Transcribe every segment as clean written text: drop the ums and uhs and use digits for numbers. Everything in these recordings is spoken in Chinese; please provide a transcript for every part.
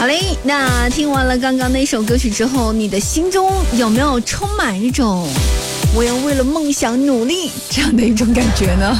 好嘞，那听完了刚刚那首歌曲之后，你的心中有没有充满一种我要为了梦想努力这样的一种感觉呢？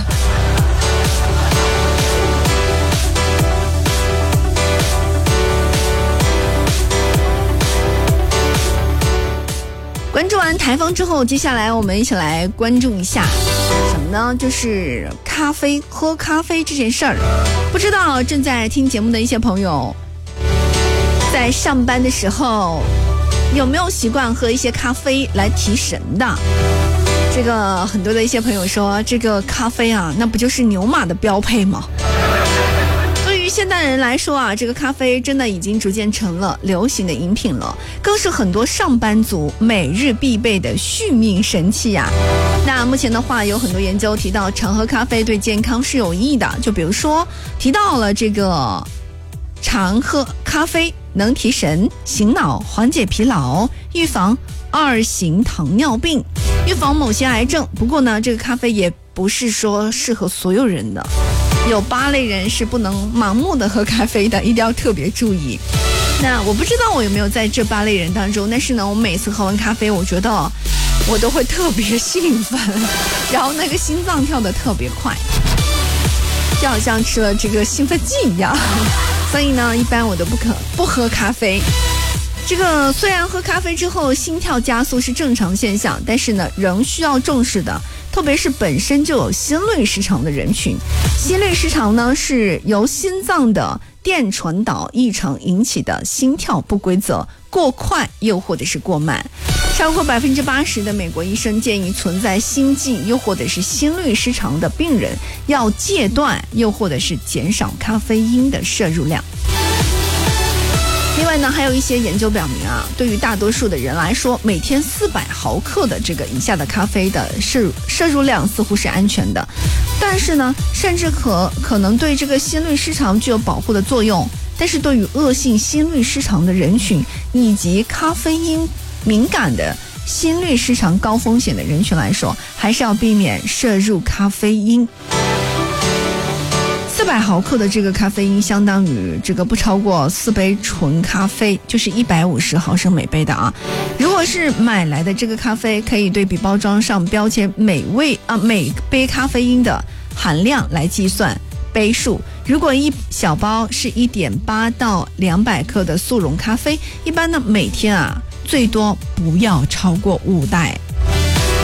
关注完台风之后，接下来我们一起来关注一下什么呢？就是咖啡，喝咖啡这件事儿。不知道正在听节目的一些朋友，在上班的时候有没有习惯喝一些咖啡来提神的？这个很多的一些朋友说，这个咖啡啊，那不就是牛马的标配吗？对于现代人来说啊，这个咖啡真的已经逐渐成了流行的饮品了，更是很多上班族每日必备的续命神器啊。那目前的话，有很多研究提到常喝咖啡对健康是有益的，就比如说提到了这个常喝咖啡能提神、醒脑、缓解疲劳、预防2型糖尿病、预防某些癌症。不过呢，这个咖啡也不是说适合所有人的，有8类人是不能盲目的喝咖啡的，一定要特别注意。那我不知道我有没有在这8类人当中，但是呢，我每次喝完咖啡，我觉得我都会特别兴奋，然后那个心脏跳得特别快，就好像吃了这个兴奋剂一样。所以呢，一般我都不喝咖啡。这个虽然喝咖啡之后心跳加速是正常现象，但是呢，仍需要重视的，特别是本身就有心律失常的人群。心律失常呢，是由心脏的电传导异常引起的心跳不规则、过快又或者是过慢。超过80%的美国医生建议存在心悸又或者是心律失常的病人要戒断又或者是减少咖啡因的摄入量。另外呢，还有一些研究表明啊，对于大多数的人来说，每天400毫克的这个以下的咖啡的摄入量似乎是安全的，但是呢，甚至可能对这个心律失常具有保护的作用。但是对于恶性心律失常的人群以及咖啡因敏感的心律失常高风险的人群来说，还是要避免摄入咖啡因。400毫克的这个咖啡因相当于这个不超过4杯纯咖啡，就是150毫升每杯的啊。如果是买来的这个咖啡，可以对比包装上标签每杯咖啡因的含量来计算杯数。如果一小包是 1.8 到200克的速溶咖啡，一般呢每天啊最多不要超过5袋。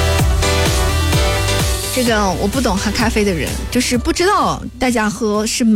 这个我不懂喝咖啡的人，就是不知道大家喝是